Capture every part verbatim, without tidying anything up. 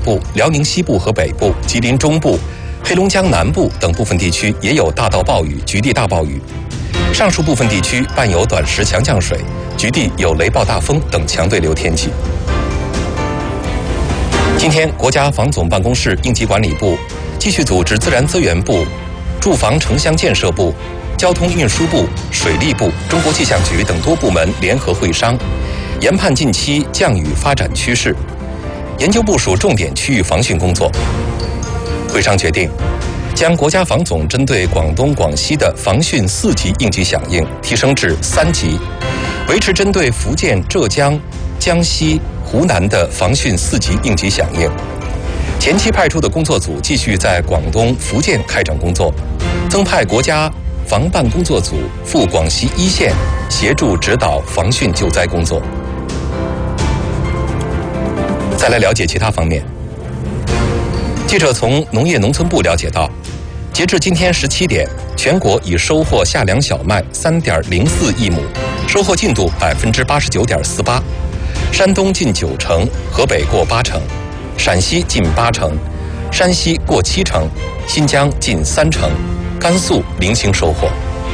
部、辽宁西部和北部、吉林中部、黑龙江南部等部分地区也有大到暴雨、局地大暴雨。上述部分地区伴有短时强降水，局地有雷暴大风等强对流天气。今天，国家防总办公室、应急管理部继续组织自然资源部、住房城乡建设部、交通运输部、水利部、中国气象局等多部门联合会商，研判近期降雨发展趋势，研究部署重点区域防汛工作。会商决定，将国家防总针对广东、广西的防汛四级应急响应提升至三级，维持针对福建、浙江、江西、湖南的防汛四级应急响应。前期派出的工作组继续在广东、福建开展工作，增派国家防办工作组赴广西一线协助指导防汛救灾工作。再来了解其他方面。记者从农业农村部了解到，截至今天十七点，全国已收获夏粮小麦三点零四亿亩，收获进度百分之八十九点四八。山东近九成，河北过八成，陕西近八成，山西过七成，新疆近三成，甘肃零星收获。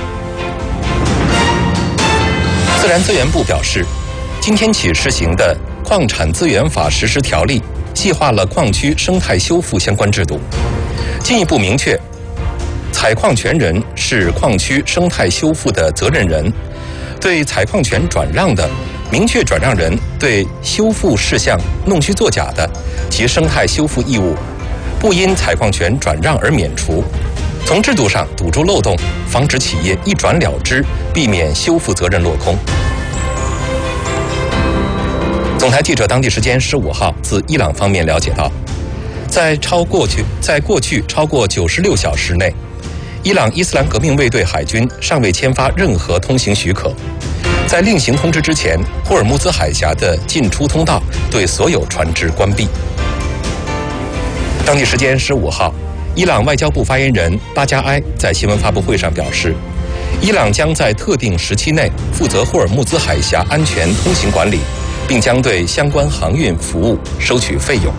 自然资源部表示，今天起施行的《矿产资源法实施条例》细化了矿区生态修复相关制度，进一步明确，采矿权人是矿区生态修复的责任人，对采矿权转让的，明确转让人对修复事项弄虚作假的，其生态修复义务不因采矿权转让而免除。从制度上堵住漏洞，防止企业一转了之，避免修复责任落空。总台记者当地时间十五号自伊朗方面了解到，在超过去在过去超过九十六小时内，伊朗伊斯兰革命卫队海军尚未签发任何通行许可。在另行通知之前，霍尔木兹海峡的进出通道对所有船只关闭。当地时间十五号，伊朗外交部发言人巴加埃在新闻发布会上表示，伊朗将在特定时期内负责霍尔木兹海峡安全通行管理，并将对相关航运服务收取费用。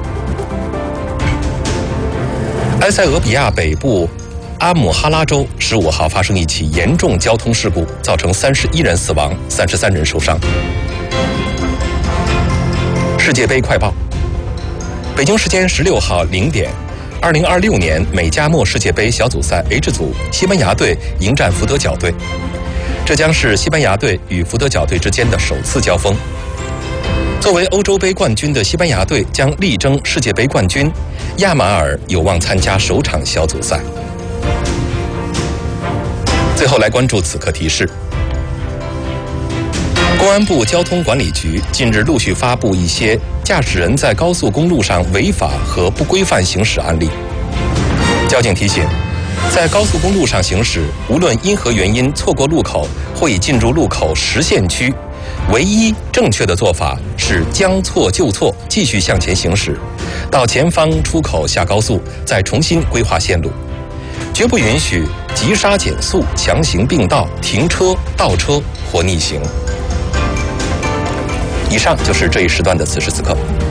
埃塞俄比亚北部阿姆哈拉州十五号发生一起严重交通事故，造成三十一人死亡，三十三人受伤。世界杯快报：北京时间十六号零点，二零二六年美加墨世界杯小组赛 H 组，西班牙队迎战福德角队，这将是西班牙队与福德角队之间的首次交锋。作为欧洲杯冠军的西班牙队将力争世界杯冠军，亚马尔有望参加首场小组赛。最后来关注此刻提示。公安部交通管理局近日陆续发布一些驾驶人在高速公路上违法和不规范行驶案例。交警提醒，在高速公路上行驶，无论因何原因错过路口或已进入路口实线区，唯一正确的做法是将错就错，继续向前行驶，到前方出口下高速，再重新规划线路，绝不允许急刹减速、强行并道、停车、倒车或逆行。以上就是这一时段的此时此刻。